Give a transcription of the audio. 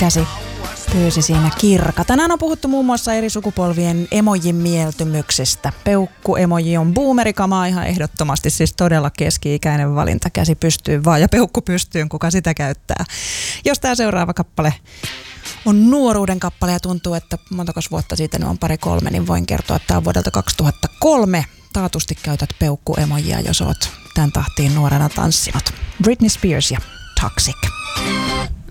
käsi pyysi siinä kirka. Tänään on puhuttu muun muassa eri sukupolvien emojin mieltymyksistä. Peukku-emoji on boomerikamaa ihan ehdottomasti, siis todella keski-ikäinen valinta. Käsi pystyyn vaan ja peukku pystyyn, kuka sitä käyttää. Jos tämä seuraava kappale on nuoruuden kappale ja tuntuu, että montakos vuotta siitä on 2-3, niin voin kertoa, että tämä on vuodelta 2003. Taatusti käytät peukku-emojia, jos oot tämän tahtiin nuorena tanssinut. Britney Spears ja Toxic.